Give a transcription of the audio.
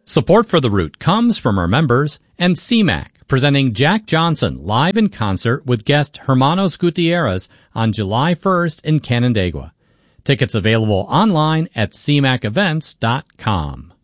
Support for The Root comes from our members and CMAC, presenting Jack Johnson live in concert with guest Hermanos Gutierrez on July 1st in Canandaigua. Tickets available online at cmacevents.com.